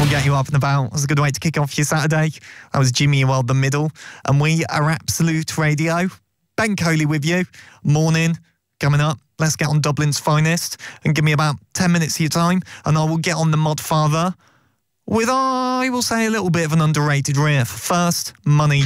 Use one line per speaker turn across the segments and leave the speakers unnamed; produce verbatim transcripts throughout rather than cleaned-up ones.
I'll get you up and about. That's a good way to kick off your Saturday. That was Jimmy World the Middle. And we are Absolute Radio. Ben Coley with you. Morning. Coming up. Let's get on Dublin's finest. And give me about ten minutes of your time. And I will get on the Modfather with, I will say, a little bit of an underrated riff. First, Money.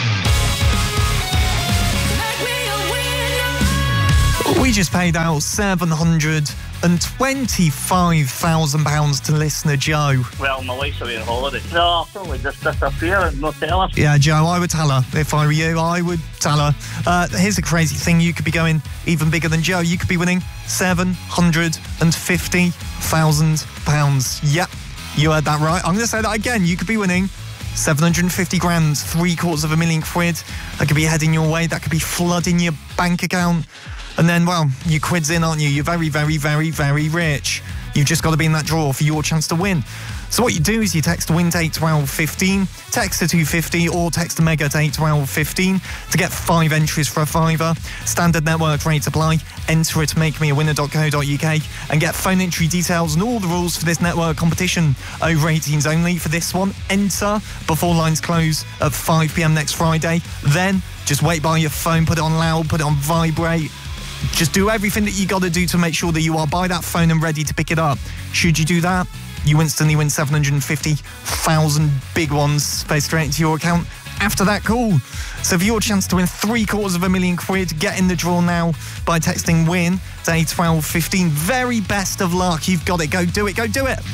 We just paid out seven hundred twenty-five thousand pounds to listener Joe.
Well, my wife's away on holiday. No, I'll probably just disappear and not tell her.
Yeah, Joe, I would tell her. If I were you, I would tell her. Uh, here's a crazy thing. You could be going even bigger than Joe. You could be winning seven hundred fifty thousand pounds. Yep, you heard that right. I'm going to say that again. You could be winning seven hundred fifty grand, three quarters of a million quid. That could be heading your way. That could be flooding your bank account. And then, well, your quid's in, aren't you? You're very, very, very, very rich. You've just got to be in that draw for your chance to win. So what you do is you text WIN to eight one two one five, text to two fifty or text MEGA to eight one two one five to get five entries for a fiver. Standard network rates apply. Enter at make me a winner dot co dot uk and get phone entry details and all the rules for this network competition. Over eighteens only for this one. Enter before lines close at five p m next Friday. Then just wait by your phone, put it on loud, put it on vibrate. Just do everything that you got to do to make sure that you are by that phone and ready to pick it up. Should you do that, you instantly win seven hundred fifty thousand big ones paid straight into your account after that call. So for your chance to win three quarters of a million quid, get in the draw now by texting WIN to eight one two one five. Very best of luck. You've got it. Go do it. Go do it.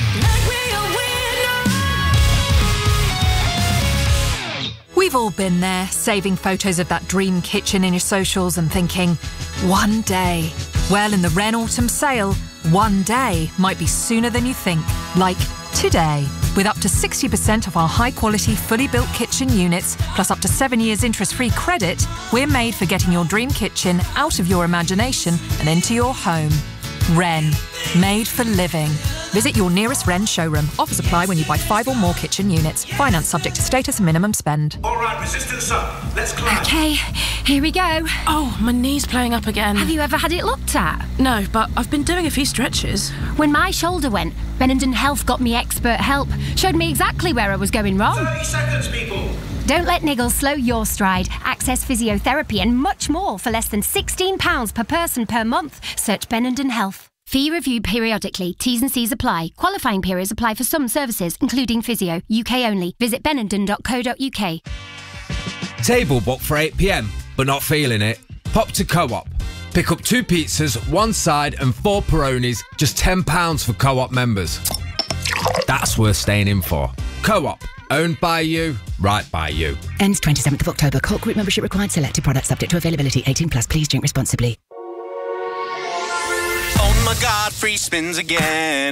We've all been there, saving photos of that dream kitchen in your socials and thinking, one day. Well, in the Wren Autumn Sale, one day might be sooner than you think, like today. With up to sixty percent of our high-quality, fully built kitchen units, plus up to seven years interest-free credit, we're made for getting your dream kitchen out of your imagination and into your home. Wren, made for living. Visit your nearest Wren showroom. Offers apply when you buy five or more kitchen units. Finance subject to status and minimum spend.
All right, resistance up. Let's climb.
Okay, here we go.
Oh, my knee's playing up again.
Have you ever had it looked at?
No, but I've been doing a few stretches.
When my shoulder went, Benenden Health got me expert help. Showed me exactly where I was going wrong.
thirty seconds, people.
Don't let niggles slow your stride. Access physiotherapy and much more for less than sixteen pounds per person per month. Search Benenden Health. Fee reviewed periodically. T's and C's apply. Qualifying periods apply for some services, including physio. U K only. Visit benenden dot co dot uk.
Table booked for eight p m, but not feeling it? Pop to Co-op. Pick up two pizzas, one side and four Peronis, just ten pounds for Co-op members. That's worth staying in for. Co-op. Owned by you, right by you.
Ends twenty-seventh of October. Co-op group membership required. Selected products subject to availability. eighteen plus. Please drink responsibly.
Oh my God, free spins again.